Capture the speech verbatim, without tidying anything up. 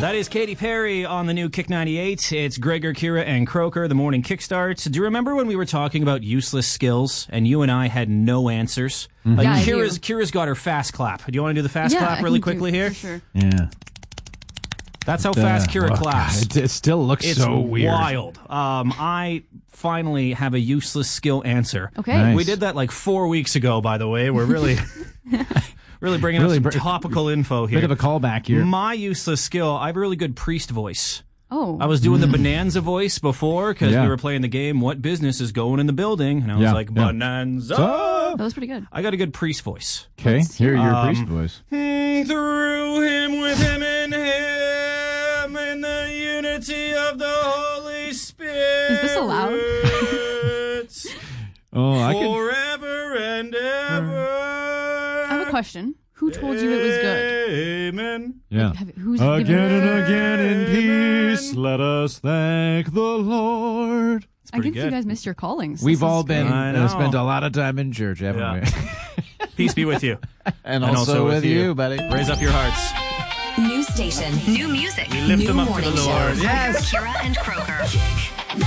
That is Katy Perry on the new Kick ninety-eight. It's Gregor, Kira, and Croker, the morning kickstart. Do you remember when we were talking about useless skills and you and I had no answers? Mm-hmm. Like Yeah, I Kira's, do. Kira's got her fast clap. Do you want to do the fast Yeah, clap I really can do quickly it, here? for sure. Yeah. That's how fast Uh, Kira oh, claps. God, it, it still looks It's so weird. wild. Um, I finally have a useless skill answer. Okay. Nice. We did that like four weeks ago, by the way. We're really, really bringing Really up br- some topical info here. Bit of a callback here. My useless skill, I have a really good priest voice. Oh. I was doing the Bonanza voice before because Yeah. we were playing the game, What Business is Going in the Building? And I was Yeah, like, yeah. Bonanza. That was pretty good. I got a good priest voice. Okay, here your Um, priest voice. Mm, through him, with him, in him, in the unity of the Holy Spirit. Is this allowed? Oh, I could. Forever and ever. I have a question. Who told you it was good? Amen. Yeah. Have, who's Again given and again in peace, let us thank the Lord. I pretty think you good. guys missed your callings. We've This all is been great. I uh, know. spent a lot of time in church, haven't Yeah. we? Peace be with you. and, And also, also with with you, you. buddy. Raise up your hearts. New station, new music, We lift new them up to morning the Lord. show. Yes. Kira and Croker.